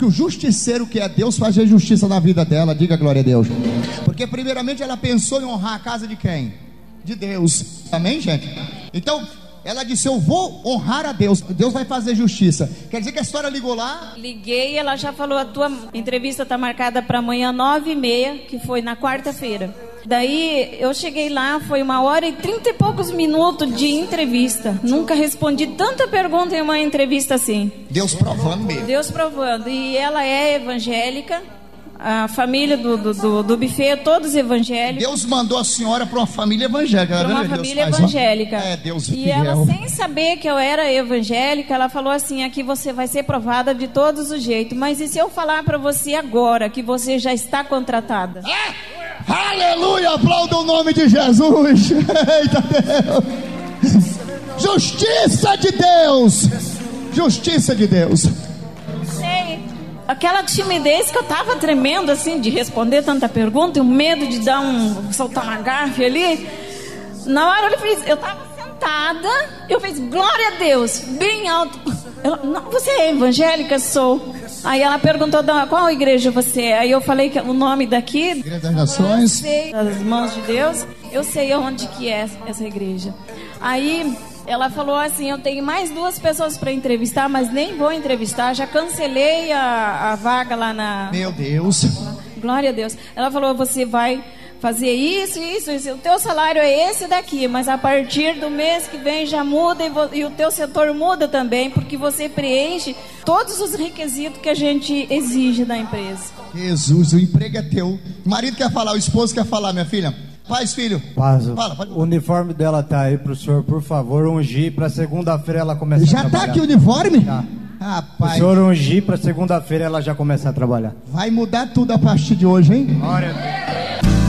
que o justiceiro que é Deus fazer justiça na vida dela. Diga glória a Deus. Porque primeiramente ela pensou em honrar a casa de quem? De Deus. Amém, gente? Então ela disse: eu vou honrar a Deus, Deus vai fazer justiça. Quer dizer que a senhora ligou lá? Liguei, ela já falou: a tua entrevista está marcada para amanhã 9h30, que foi na quarta-feira. Daí eu cheguei lá, foi 1h30 e poucos minutos de entrevista. Nunca respondi tanta pergunta em uma entrevista assim. Deus provando mesmo. Deus provando. E ela é evangélica. A família do buffet, todos evangélicos. Deus mandou a senhora para uma família evangélica. Para uma família evangélica. É, Deus fiel. E ela, sem saber que eu era evangélica, ela falou assim: aqui você vai ser provada de todos os jeitos. Mas e se eu falar para você agora que você já está contratada? Aleluia, aplauda o nome de Jesus. Eita Deus. Justiça de Deus. Justiça de Deus. Sei. Aquela timidez que eu tava tremendo assim de responder tanta pergunta, e o medo de soltar uma gafe ali. Na hora eu tava sentada, eu fiz glória a Deus, bem alto. Você é evangélica? Sou. Aí ela perguntou: qual igreja você é? Aí eu falei que o nome daqui, Igreja das Nações, eu sei, das Mãos de Deus. Eu sei onde que é essa igreja. Aí ela falou assim: eu tenho mais 2 pessoas para entrevistar, mas nem vou entrevistar, já cancelei a vaga lá na... Meu Deus. Glória a Deus. Ela falou: você vai fazer isso, o teu salário é esse daqui, mas a partir do mês que vem já muda, e o teu setor muda também, porque você preenche todos os requisitos que a gente exige da empresa. Jesus, o emprego é teu. O marido quer falar, o esposo quer falar, minha filha. Paz, filho. Paz. Fala. O uniforme dela tá aí pro senhor, por favor, ungir pra segunda-feira ela começar a trabalhar. Já tá aqui o uniforme? Já. Rapaz. O senhor ungir pra segunda-feira ela já começar a trabalhar. Vai mudar tudo a partir de hoje, hein? Glória a Deus.